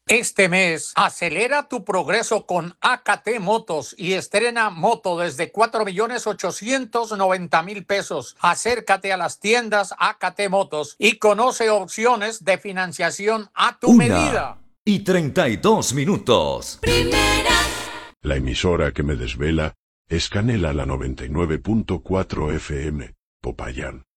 Este mes, acelera tu progreso con AKT Motos y estrena moto desde 4.890.000 pesos. Acércate a las tiendas AKT Motos y conoce opciones de financiación a tu medida. 1:32. Primera. La emisora que me desvela es Canela la 99.4 FM, Popayán.